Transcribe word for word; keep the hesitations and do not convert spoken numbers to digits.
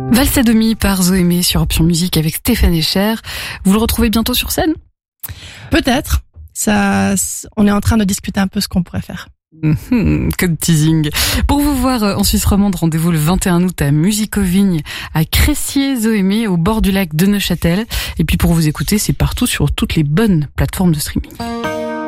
Valse à demi par Zoémé sur Option Musique avec Stéphane Echer. Vous le retrouvez bientôt sur scène ? Peut-être. Ça, on est en train de discuter un peu ce qu'on pourrait faire. Mmh, que de teasing. Pour vous voir en Suisse romande, rendez-vous le vingt et un août à Musicovigne, à Cressier-Zoémé, au bord du lac de Neuchâtel. Et puis pour vous écouter, c'est partout sur toutes les bonnes plateformes de streaming.